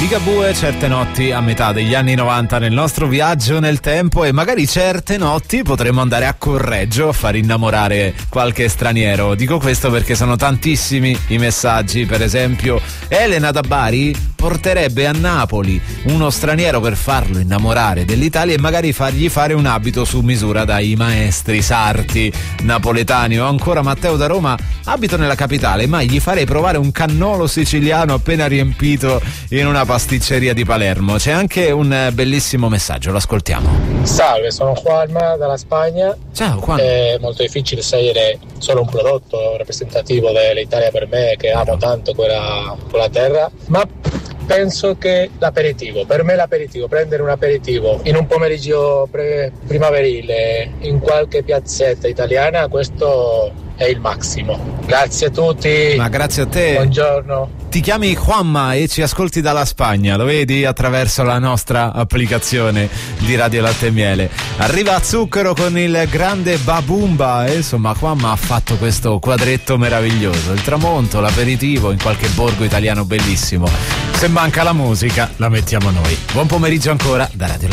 Ligabue, certe notti a metà degli anni 90 nel nostro viaggio nel tempo, e magari certe notti potremmo andare a Correggio a far innamorare qualche straniero. Dico questo perché sono tantissimi i messaggi. Per esempio, Elena da Bari porterebbe a Napoli uno straniero per farlo innamorare dell'Italia e magari fargli fare un abito su misura dai maestri sarti napoletani. O ancora Matteo da Roma: abito nella capitale, ma gli farei provare un cannolo siciliano appena riempito in una pasticceria di Palermo. C'è anche un bellissimo messaggio, lo ascoltiamo. Salve, sono Juanma dalla Spagna. Ciao Juan. È molto difficile scegliere solo un prodotto rappresentativo dell'Italia per me, che amo tanto quella terra, ma penso che per me l'aperitivo, prendere un aperitivo in un pomeriggio primaverile in qualche piazzetta italiana, questo è il massimo. Grazie a tutti. Ma grazie a te. Buongiorno. Ti chiami Juanma e ci ascolti dalla Spagna, lo vedi, attraverso la nostra applicazione di Radio Latte e Miele. Arriva Zucchero con il grande Babumba e insomma Juanma ha fatto questo quadretto meraviglioso: il tramonto, l'aperitivo in qualche borgo italiano bellissimo. Se manca la musica la mettiamo noi. Buon pomeriggio ancora da Radio Latte.